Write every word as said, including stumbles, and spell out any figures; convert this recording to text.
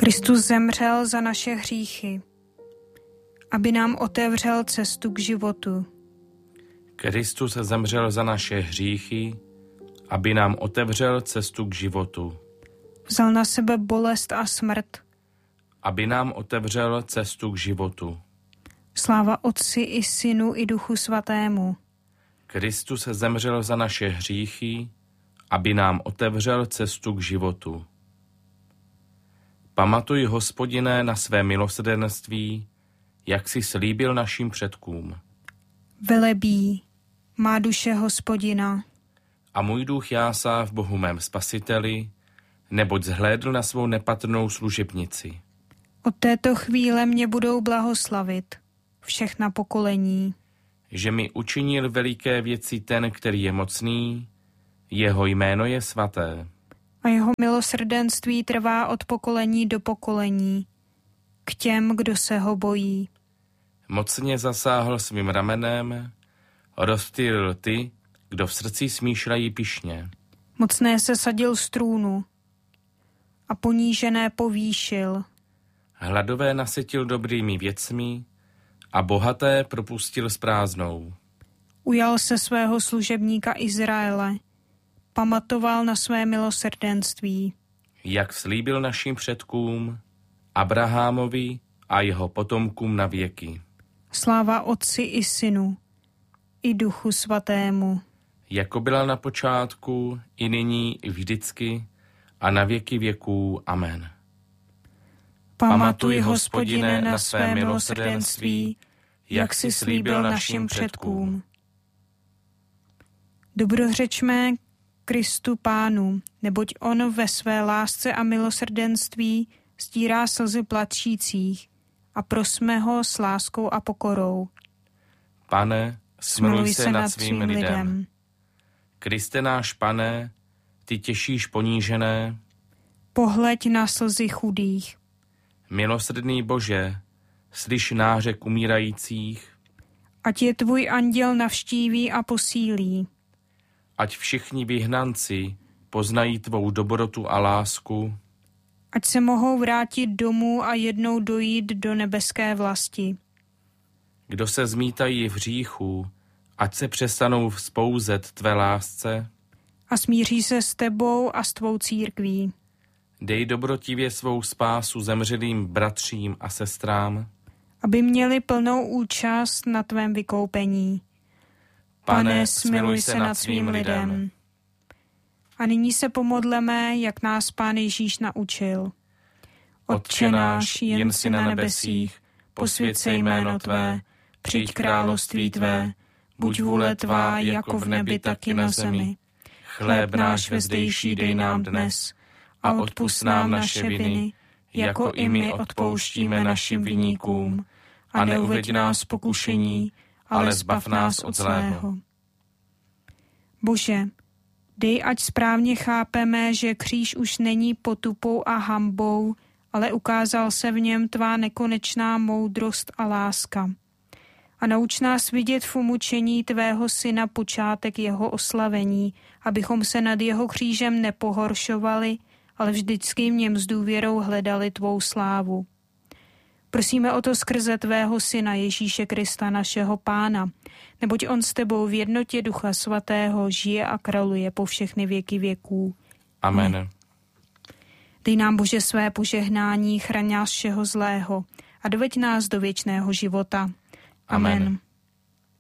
Kristus zemřel za naše hříchy, aby nám otevřel cestu k životu. Kristus zemřel za naše hříchy, aby nám otevřel cestu k životu. Vzal na sebe bolest a smrt, aby nám otevřel cestu k životu. Sláva Otci i Synu i Duchu Svatému. Kristus zemřel za naše hříchy, aby nám otevřel cestu k životu. Pamatuj, Hospodine, na své milosrdenství, jak jsi slíbil našim předkům. Velebí má duše Hospodina. A můj duch jásá v Bohu mém Spasiteli, neboť zhlédl na svou nepatrnou služebnici. Od této chvíle mě budou blahoslavit všechna pokolení. Že mi učinil veliké věci ten, který je mocný, jeho jméno je svaté. A jeho milosrdenství trvá od pokolení do pokolení k těm, kdo se ho bojí. Mocně zasáhl svým ramenem, rozptýlil ty, kdo v srdci smýšlejí pyšně. Mocné se sadil z trůnu a ponížené povýšil. Hladové nasytil dobrými věcmi a bohaté propustil s prázdnou. Ujal se svého služebníka Izraele, pamatoval na své milosrdenství. Jak slíbil našim předkům, Abrahamovi a jeho potomkům na věky. Sláva Otci i Synu, i Duchu Svatému. Jako byla na počátku, i nyní, i vždycky, a na věky věků. Amen. Pamatuj, Hospodine, na své milosrdenství, jak jsi slíbil našim předkům. Dobrořečme Kristu Pánu, neboť on ve své lásce a milosrdenství stírá slzy plačících, a prosme ho s láskou a pokorou. Pane, smiluj se nad svým lidem. Kriste náš Pane, ty těšíš ponížené. Pohleď na slzy chudých. Milosrdný Bože, slyš nářek umírajících. Ať je tvůj anděl navštíví a posílí. Ať všichni vyhnanci poznají tvou dobrotu a lásku. Ať se mohou vrátit domů a jednou dojít do nebeské vlasti. Kdo se zmítají v hříchu, ať se přestanou vzpouzet tvé lásce. A smíří se s tebou a s tvou církví. Dej dobrotivě svou spásu zemřelým bratřím a sestrám. Aby měli plnou účast na tvém vykoupení. Pane, smiluj se nad svým lidem. A nyní se pomodleme, jak nás Pán Ježíš naučil. Otče náš, jen si na nebesích, posvěť se jméno tvé, přijď království tvé, buď vůle tvá, jako v nebi, tak i na zemi. Chléb náš vezdejší dej nám dnes a odpusť nám naše viny, jako i my odpouštíme našim viníkům. A neuveď nás pokušení, ale zbav nás od zlého. Bože, dej, ať správně chápeme, že kříž už není potupou a hanbou, ale ukázal se v něm tvá nekonečná moudrost a láska. A nauč nás vidět v umučení tvého syna počátek jeho oslavení, abychom se nad jeho křížem nepohoršovali, ale vždycky v něm s důvěrou hledali tvou slávu. Prosíme o to skrze tvého syna Ježíše Krista, našeho Pána, neboť on s tebou v jednotě Ducha Svatého žije a králuje po všechny věky věků. Amen. Amen. Dej nám, Bože, své požehnání, chraň nás všeho zlého a doveď nás do věčného života. Amen. Amen.